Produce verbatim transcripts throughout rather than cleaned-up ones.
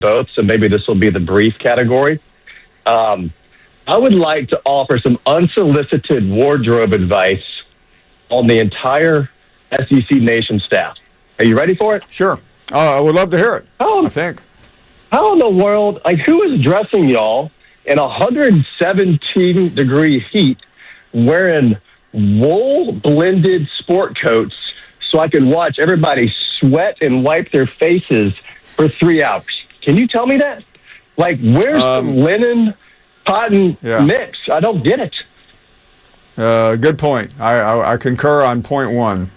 both, so maybe this will be the brief category. Um, I would like to offer some unsolicited wardrobe advice on the entire S E C Nation staff. Are you ready for it? Sure. Uh, I would love to hear it, how, I think. How in the world, like, who is dressing y'all in one hundred seventeen degree heat wearing wool-blended sport coats so I can watch everybody sweat and wipe their faces for three hours? Can you tell me that? Like, where's um, the linen cotton yeah. mix? I don't get it. Uh, good point. I, I, I concur on point one.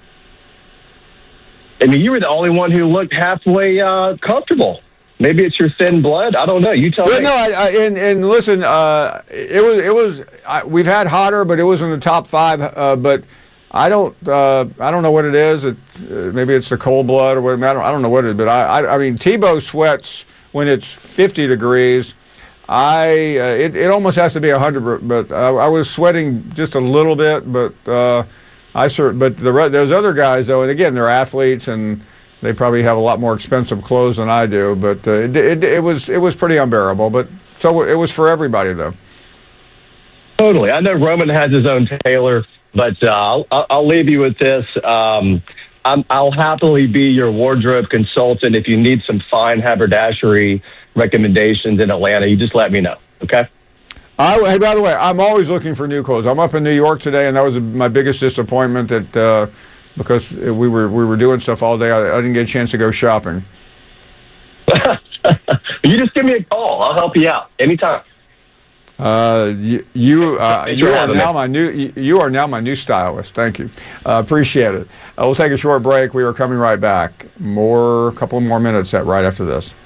I mean, you were the only one who looked halfway uh, comfortable. Maybe it's your thin blood. I don't know. You tell but me. No, I, I, and, and listen, uh, it was it was. I, we've had hotter, but it was in the top five. Uh, but I don't uh, I don't know what it is. It, uh, maybe it's the cold blood or whatever. I don't, I don't know what it is. But I, I I mean, Tebow sweats when it's fifty degrees. I uh, it it almost has to be a hundred. But I, I was sweating just a little bit. But uh, I cert, But the those other guys though, and again, they're athletes and they probably have a lot more expensive clothes than I do. But uh, it, it it was it was pretty unbearable. But so it was for everybody though. Totally. I know Roman has his own tailor. But uh, I'll, I'll leave you with this. Um, I'm, I'll happily be your wardrobe consultant if you need some fine haberdashery recommendations in Atlanta. You just let me know, okay? I, hey, by the way, I'm always looking for new clothes. I'm up in New York today, and that was my biggest disappointment that uh, because we were we were doing stuff all day, I, I didn't get a chance to go shopping. You just give me a call. I'll help you out anytime. Uh, you you, uh, you are now my new you, you are now my new stylist. Thank you, uh, appreciate it. Uh, we'll take a short break. We are coming right back. More, a couple more minutes at right after this.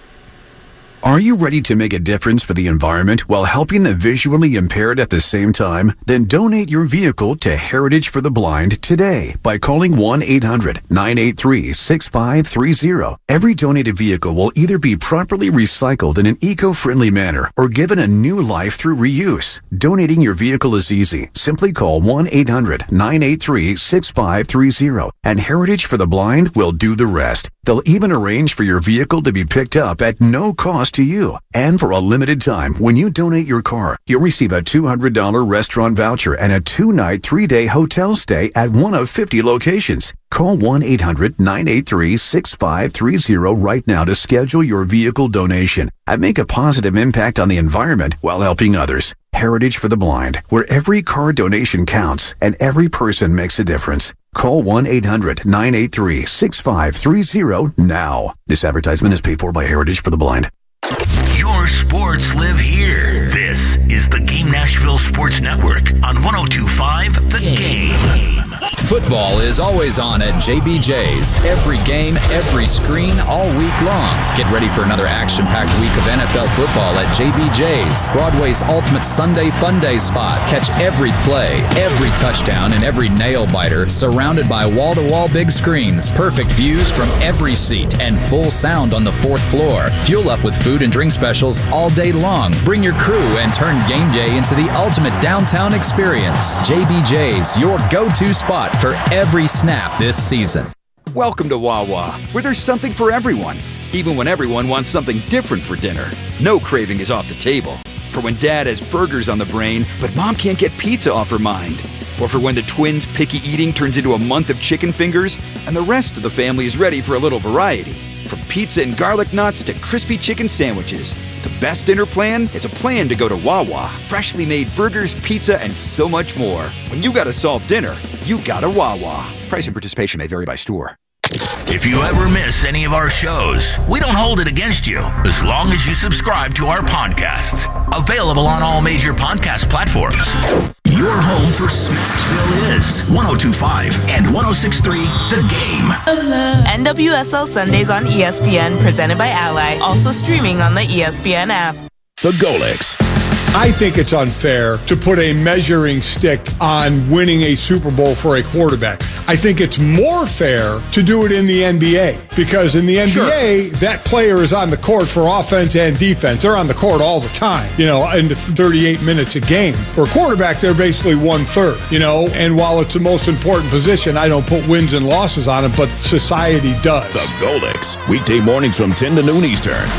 Are you ready to make a difference for the environment while helping the visually impaired at the same time? Then donate your vehicle to Heritage for the Blind today by calling one eight hundred nine eight three six five three zero. Every donated vehicle will either be properly recycled in an eco-friendly manner or given a new life through reuse. Donating your vehicle is easy. Simply call one eight hundred nine eight three six five three zero and Heritage for the Blind will do the rest. They'll even arrange for your vehicle to be picked up at no cost to you. And for a limited time, when you donate your car, you'll receive a two hundred dollars restaurant voucher and a two-night, three-day hotel stay at one of fifty locations. Call one eight hundred nine eight three six five three zero right now to schedule your vehicle donation and make a positive impact on the environment while helping others. Heritage for the Blind, where every car donation counts and every person makes a difference. Call one eight hundred nine eight three six five three zero now. This advertisement is paid for by Heritage for the Blind. Your sports live here. This is the Game Nashville Sports Network on one oh two point five The Game. Football is always on at J B J's. Every game, every screen, all week long. Get ready for another action-packed week of N F L football at J B J's, Broadway's ultimate Sunday fun day spot. Catch every play, every touchdown, and every nail-biter surrounded by wall-to-wall big screens, perfect views from every seat, and full sound on the fourth floor. Fuel up with food and drink specials all day long. Bring your crew and turn game day into the ultimate downtown experience. J B J's, your go-to spot for every snap this season. Welcome to Wawa, where there's something for everyone, even when everyone wants something different for dinner. No craving is off the table. For when dad has burgers on the brain, but mom can't get pizza off her mind. Or for when the twins' picky eating turns into a month of chicken fingers, and the rest of the family is ready for a little variety. From pizza and garlic knots to crispy chicken sandwiches, the best dinner plan is a plan to go to Wawa. Freshly made burgers, pizza, and so much more. When you gotta solve dinner, you gotta Wawa. Price and participation may vary by store. If you ever miss any of our shows, we don't hold it against you as long as you subscribe to our podcasts. Available on all major podcast platforms. Your home for Smashville is one oh two point five and one oh six point three The Game. N W S L Sundays on E S P N, presented by Ally, also streaming on the E S P N app. The Golix. I think it's unfair to put a measuring stick on winning a Super Bowl for a quarterback. I think it's more fair to do it in the N B A because in the N B A, sure, that player is on the court for offense and defense. They're on the court all the time, you know, in thirty-eight minutes a game. For a quarterback, they're basically one-third, you know, and while it's the most important position, I don't put wins and losses on it, but society does. The Golix, weekday mornings from ten to noon Eastern.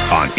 on